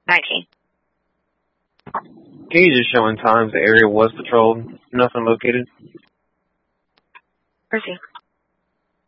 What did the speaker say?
19. Can you just show in times the area was patrolled? Nothing located? Where's he?